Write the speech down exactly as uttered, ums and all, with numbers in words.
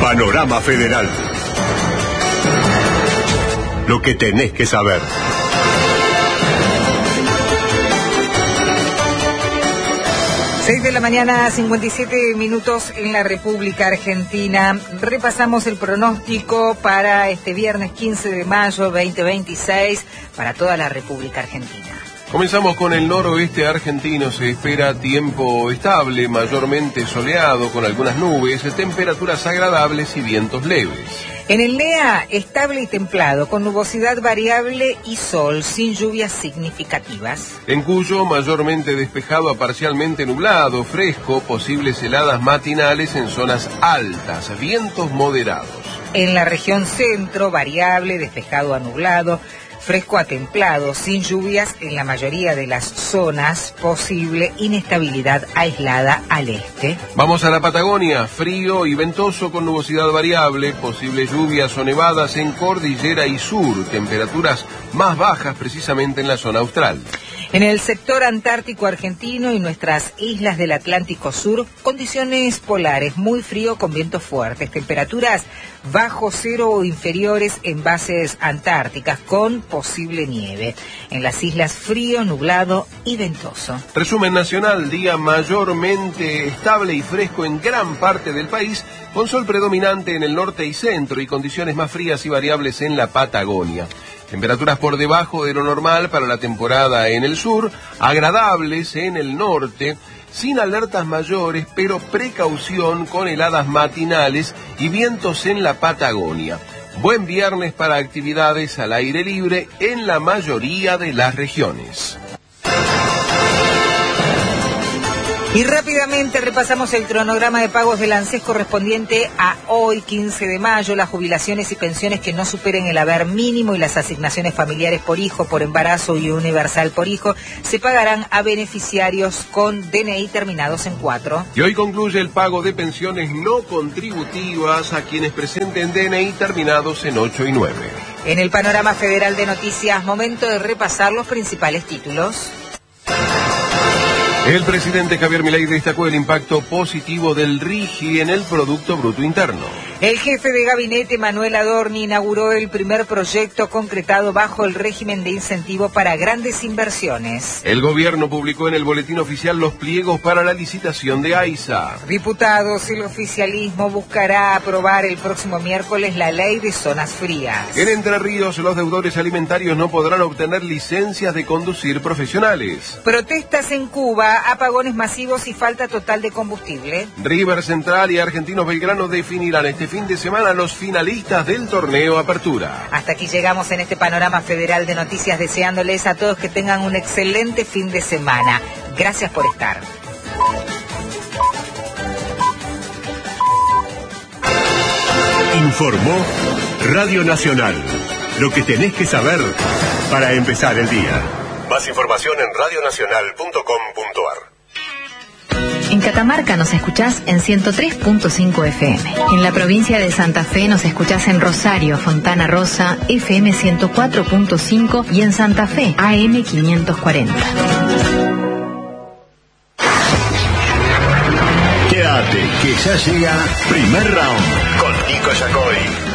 Panorama Federal. Lo que tenés que saber. seis de la mañana, cincuenta y siete minutos en la República Argentina. Repasamos el pronóstico para este viernes quince de mayo veinte veintiséis para toda la República Argentina. Comenzamos con el noroeste argentino. Se espera tiempo estable, mayormente soleado, con algunas nubes, temperaturas agradables y vientos leves. En el N E A, estable y templado, con nubosidad variable y sol, sin lluvias significativas. En Cuyo, mayormente despejado a parcialmente nublado, fresco, posibles heladas matinales en zonas altas, vientos moderados. En la región centro, variable, despejado a nublado, fresco a templado, sin lluvias en la mayoría de las zonas, posible inestabilidad aislada al este. Vamos a la Patagonia, frío y ventoso con nubosidad variable, posibles lluvias o nevadas en cordillera y sur, temperaturas más bajas precisamente en la zona austral. En el sector antártico argentino y nuestras islas del Atlántico Sur, condiciones polares, muy frío con vientos fuertes, temperaturas bajo cero o inferiores en bases antárticas con posible nieve. En las islas frío, nublado y ventoso. Resumen nacional, día mayormente estable y fresco en gran parte del país, con sol predominante en el norte y centro y condiciones más frías y variables en la Patagonia. Temperaturas por debajo de lo normal para la temporada en el sur, agradables en el norte, sin alertas mayores, pero precaución con heladas matinales y vientos en la Patagonia. Buen viernes para actividades al aire libre en la mayoría de las regiones. Y rápidamente repasamos el cronograma de pagos del ANSES correspondiente a hoy, quince de mayo. Las jubilaciones y pensiones que no superen el haber mínimo y las asignaciones familiares por hijo, por embarazo y universal por hijo se pagarán a beneficiarios con D N I terminados en cuatro. Y hoy concluye el pago de pensiones no contributivas a quienes presenten D N I terminados en ocho y nueve. En el panorama federal de noticias, momento de repasar los principales títulos. El presidente Javier Milei destacó el impacto positivo del RIGI en el Producto Bruto Interno. El jefe de gabinete, Manuel Adorni, inauguró el primer proyecto concretado bajo el régimen de incentivo para grandes inversiones. El gobierno publicó en el boletín oficial los pliegos para la licitación de AISA. Diputados, el oficialismo buscará aprobar el próximo miércoles la ley de zonas frías. En Entre Ríos, los deudores alimentarios no podrán obtener licencias de conducir profesionales. Protestas en Cuba, apagones masivos y falta total de combustible. River Central y Argentinos Belgrano definirán este fin de semana los finalistas del torneo Apertura. Hasta aquí llegamos en este panorama federal de noticias, deseándoles a todos que tengan un excelente fin de semana. Gracias por estar. Informó Radio Nacional. Lo que tenés que saber para empezar el día. Más información en radio nacional punto com punto ar. En Catamarca nos escuchás en ciento tres punto cinco F M. En la provincia de Santa Fe nos escuchás en Rosario, Fontana Rosa, F M ciento cuatro punto cinco y en Santa Fe, A M quinientos cuarenta. Quédate, que ya llega Primer Round con Nico Yacoy.